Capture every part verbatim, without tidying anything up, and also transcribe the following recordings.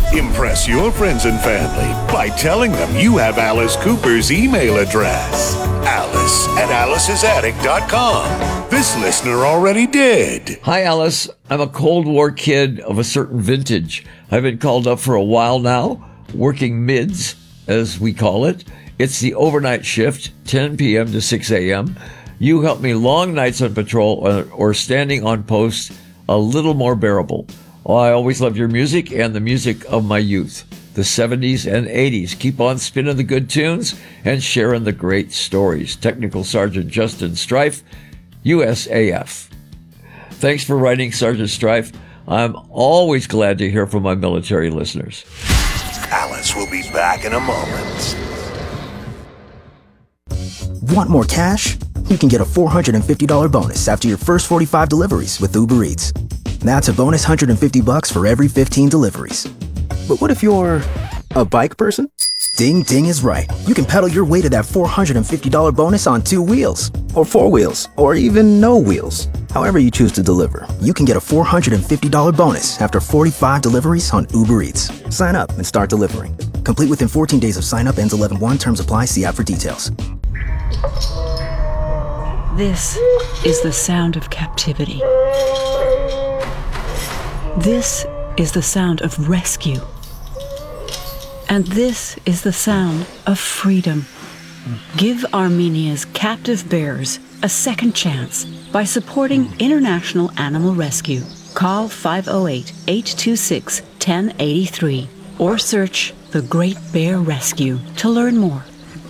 Impress your friends and family by telling them you have Alice Cooper's email address. Alice at alice's attic dot com. This listener already did. Hi, Alice. I'm a Cold War kid of a certain vintage. I've been called up for a while now, working mids, as we call it. It's the overnight shift, ten p.m. to six a.m. You help me long nights on patrol or, or standing on post a little more bearable. Oh, I always loved your music and the music of my youth, the seventies and eighties. Keep on spinning the good tunes and sharing the great stories. Technical Sergeant Justin Strife, U S A F. Thanks for writing, Sergeant Strife. I'm always glad to hear from my military listeners. Alice will be back in a moment. Want more cash? You can get a four hundred fifty dollars bonus after your first forty-five deliveries with Uber Eats. That's a bonus one hundred fifty bucks for every fifteen deliveries. But what if you're a bike person? Ding Ding is right. You can pedal your way to that four hundred fifty dollars bonus on two wheels, or four wheels, or even no wheels. However you choose to deliver, you can get a four hundred fifty dollars bonus after forty-five deliveries on Uber Eats. Sign up and start delivering. Complete within fourteen days of sign up. Ends eleven one. Terms apply. See app for details. This is the sound of captivity. This is the sound of rescue. And this is the sound of freedom. Give Armenia's captive bears a second chance by supporting International Animal Rescue. Call five oh eight, eight two six, one oh eight three or search The Great Bear Rescue to learn more.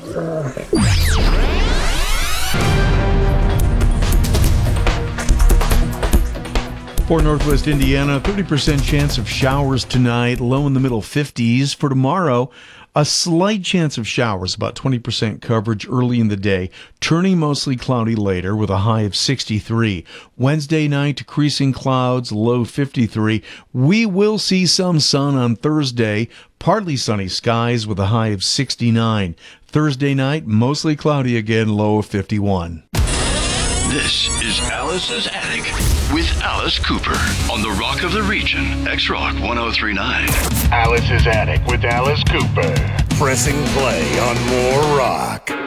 For Northwest Indiana, thirty percent chance of showers tonight, low in the middle fifties. For tomorrow, a slight chance of showers, about twenty percent coverage early in the day, turning mostly cloudy later with a high of sixty-three. Wednesday night, decreasing clouds, low fifty-three. We will see some sun on Thursday, partly sunny skies with a high of sixty-nine. Thursday night, mostly cloudy again, low of fifty-one. This is Alice's Attic with Alice Cooper on the Rock of the Region, X-Rock one oh three point nine. Alice's Attic with Alice Cooper. Pressing play on more rock.